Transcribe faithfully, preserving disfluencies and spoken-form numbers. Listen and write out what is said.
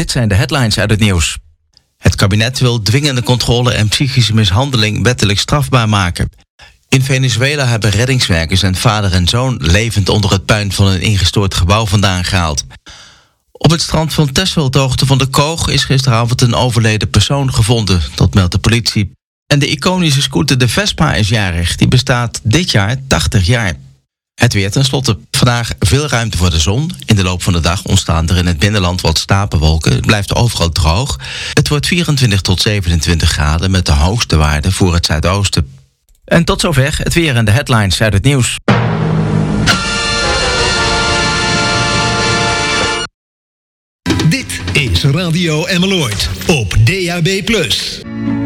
Dit zijn de headlines uit het nieuws. Het kabinet wil dwingende controle en psychische mishandeling wettelijk strafbaar maken. In Venezuela hebben reddingswerkers en vader en zoon levend onder het puin van een ingestort gebouw vandaan gehaald. Op het strand van Texel, ter hoogte van de Koog, is gisteravond een overleden persoon gevonden. Dat meldt de politie. En de iconische scooter de Vespa is jarig. Die bestaat dit jaar tachtig jaar. Het weer tenslotte. Vandaag veel ruimte voor de zon. In de loop van de dag ontstaan er in het binnenland wat stapelwolken. Het blijft overal droog. Het wordt vierentwintig tot zevenentwintig graden met de hoogste waarde voor het zuidoosten. En tot zover het weer en de headlines uit het nieuws. Dit is Radio Emmeloord op D A B plus.